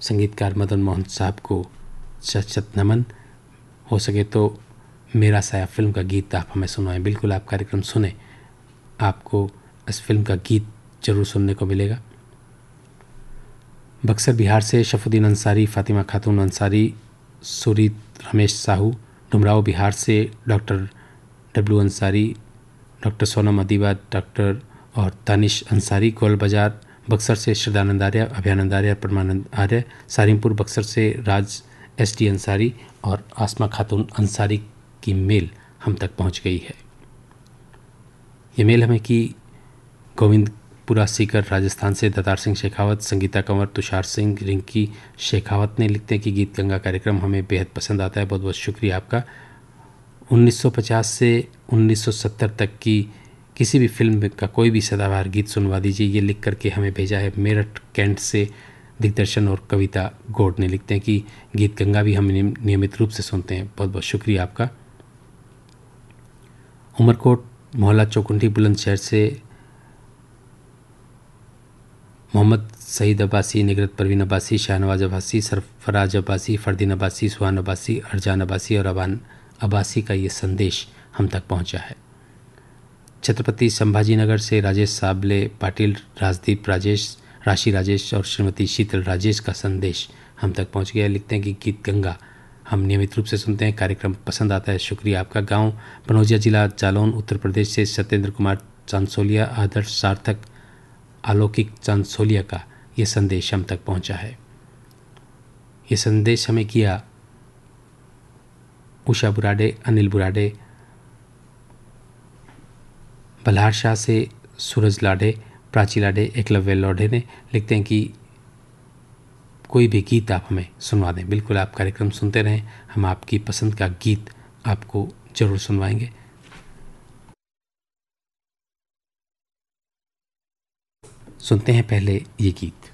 संगीतकार मदन मोहन साहब को शत नमन। हो सके तो मेरा साया फिल्म का गीत आप हमें सुनवाएं। बिल्कुल आप कार्यक्रम सुने, आपको इस फिल्म का गीत जरूर सुनने को मिलेगा। बक्सर बिहार से शफुद्दीन अंसारी, फातिमा खातून अंसारी, सुरीत रमेश साहू। डुमराव बिहार से doctor W Ansari, doctor Sonam Adiba, doctor और तानिश अंसारी। गोल बाजार बक्सर से श्रद्धानंद आर्य, अभयानंद आर्य, परमानंद आर्य। सारिमपुर बक्सर से राज SD अंसारी और आसमा खातून अंसारी की मेल हम तक पहुंच गई है। ये मेल हमें की गोविंदपुरा सीकर राजस्थान से दतार सिंह शेखावत, संगीता कंवर, तुषार सिंह, रिंकी शेखावत ने लिखते हैं कि गीत गंगा कार्यक्रम हमें बेहद पसंद आता है। बहुत बहुत शुक्रिया आपका। 1950 से 1970 तक की किसी भी फिल्म का कोई भी सदाबहार गीत सुनवा दीजिए, ये लिख करके हमें भेजा है मेरठ कैंट से दिग्दर्शन और कविता गौड़ ने। लिखते हैं कि गीत गंगा भी हम नियमित रूप से सुनते हैं। बहुत बहुत शुक्रिया आपका। उमरकोट मोहल्ला चौकुंठी बुलंदशहर से मोहम्मद सईद अब्बासी, निगरत परवीन अब्बासी, शाहनवाज अब्बासी, सरफराज अब्बासी, फरदीन अब्बासी, सुहान अब्बासी, अरजान अब्बासी और अबान अब्बासी का ये संदेश हम तक पहुंचा है। छत्रपति संभाजीनगर से राजेश साबले पाटिल, राजदीप राजेश, राशि राजेश और श्रीमती शीतल राजेश का संदेश हम तक पहुंच गया। लिखते हैं कि गीत गंगा हम नियमित रूप से सुनते हैं, कार्यक्रम पसंद आता है। शुक्रिया आपका। गांव पनौजिया, जिला जालौन, उत्तर प्रदेश से सत्येंद्र कुमार चांदसोलिया, आदर्श सार्थक, अलौकिक चांदसोलिया का ये संदेश हम तक पहुंचा है। ये संदेश हमें किया उषा बुराडे, अनिल बुराडे, बल्हार शाह से सूरज लाडे, प्राची लाडे, एकलव्य लौढे ने। लिखते हैं कि कोई भी गीत आप हमें सुनवा दें। बिल्कुल आप कार्यक्रम सुनते रहें, हम आपकी पसंद का गीत आपको जरूर सुनवाएंगे। सुनते हैं पहले ये गीत।